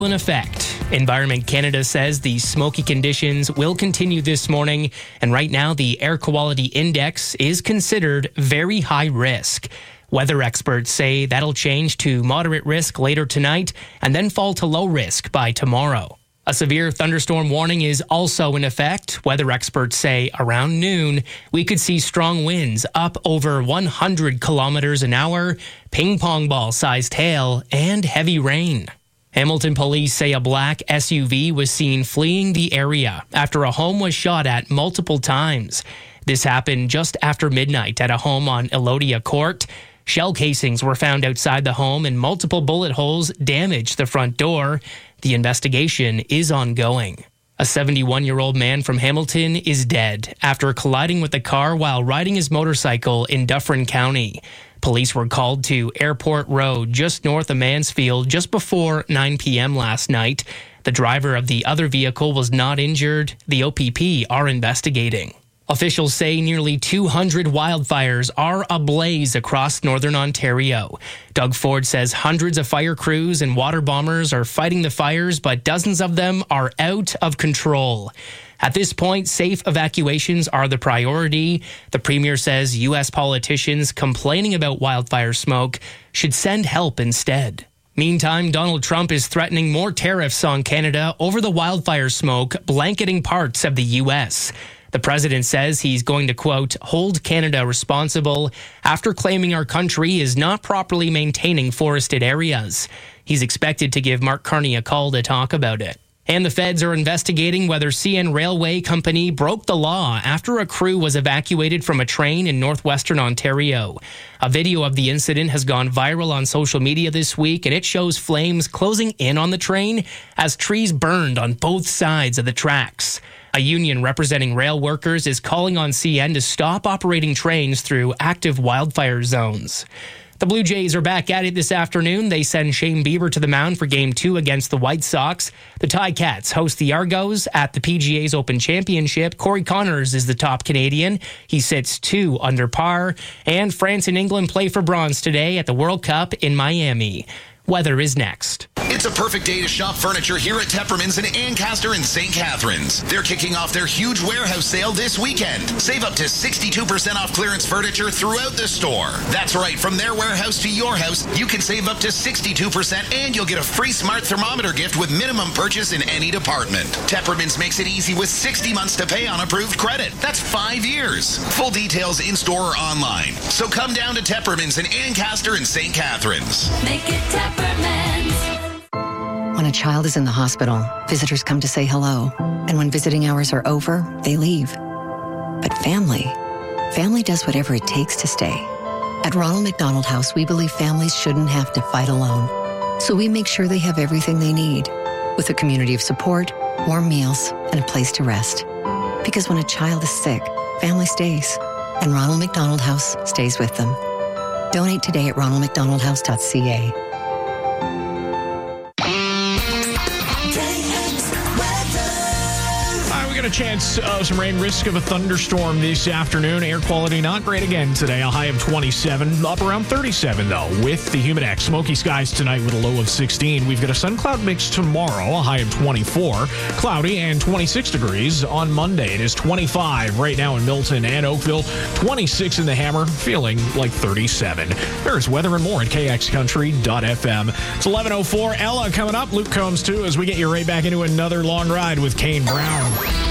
in effect. Environment Canada says the smoky conditions will continue this morning, and right now the air quality index is considered very high risk. Weather experts say that'll change to moderate risk later tonight and then fall to low risk by tomorrow. A severe thunderstorm warning is also in effect. Weather experts say around noon, we could see strong winds up over 100 kilometers an hour, ping pong ball sized hail, and heavy rain. Hamilton police say a black SUV was seen fleeing the area after a home was shot at multiple times. This happened just after midnight at a home on Elodia Court. Shell casings were found outside the home and multiple bullet holes damaged the front door. The investigation is ongoing. A 71-year-old man from Hamilton is dead after colliding with a car while riding his motorcycle in Dufferin County. Police were called to Airport Road just north of Mansfield just before 9 p.m. last night. The driver of the other vehicle was not injured. The OPP are investigating. Officials say nearly 200 wildfires are ablaze across northern Ontario. Doug Ford says hundreds of fire crews and water bombers are fighting the fires, but dozens of them are out of control. At this point, safe evacuations are the priority. The premier says U.S. politicians complaining about wildfire smoke should send help instead. Meantime, Donald Trump is threatening more tariffs on Canada over the wildfire smoke blanketing parts of the U.S. The president says he's going to, quote, hold Canada responsible after claiming our country is not properly maintaining forested areas. He's expected to give Mark Carney a call to talk about it. And the feds are investigating whether CN Railway Company broke the law after a crew was evacuated from a train in northwestern Ontario. A video of the incident has gone viral on social media this week, and it shows flames closing in on the train as trees burned on both sides of the tracks. A union representing rail workers is calling on CN to stop operating trains through active wildfire zones. The Blue Jays are back at it this afternoon. They send Shane Bieber to the mound for Game 2 against the White Sox. The Ticats host the Argos at the PGA's Open Championship. Corey Connors is the top Canadian. He sits 2 under par. And France and England play for bronze today at the World Cup in Miami. Weather is next. It's a perfect day to shop furniture here at Tepperman's in Ancaster and St. Catharines. They're kicking off their huge warehouse sale this weekend. Save up to 62% off clearance furniture throughout the store. That's right, from their warehouse to your house, you can save up to 62% and you'll get a free smart thermometer gift with minimum purchase in any department. Tepperman's makes it easy with 60 months to pay on approved credit. That's 5 years. Full details in store or online. So come down to Tepperman's in Ancaster and St. Catharines. Make it Tepperman's. When a child is in the hospital, visitors come to say hello. And when visiting hours are over, they leave. But family does whatever it takes to stay. At Ronald McDonald House, we believe families shouldn't have to fight alone. So we make sure they have everything they need, with a community of support, warm meals, and a place to rest. Because when a child is sick, family stays. And Ronald McDonald House stays with them. Donate today at ronaldmcdonaldhouse.ca. A chance of some rain, risk of a thunderstorm this afternoon. Air quality not great again today. A high of 27, up around 37 though with the Humidex. Smoky skies tonight with a low of 16. We've got a sun cloud mix tomorrow, a high of 24. Cloudy and 26 degrees on Monday. It is 25 right now in Milton and Oakville, 26 in the Hammer, feeling like 37. There's weather and more at kxcountry.fm. It's 11:04. Ella coming up. Luke Combs too as we get you right back into another long ride with Kane Brown.